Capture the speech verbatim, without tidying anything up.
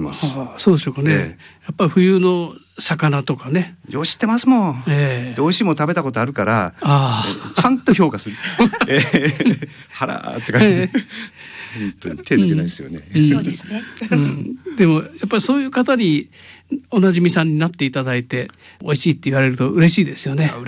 います。 ああ、そうでしょうかね、えー、やっぱり冬の魚とかね、 よし知ってますもん、えー、で美味しいもん食べたことあるからあちゃんと評価する、えー、腹って感じで、えー、本当に手抜けないですよね、 うん、そうですね、 うん、でもやっぱりそういう方におなじみさんになっていただいて美味しいって言われると嬉しいですよね。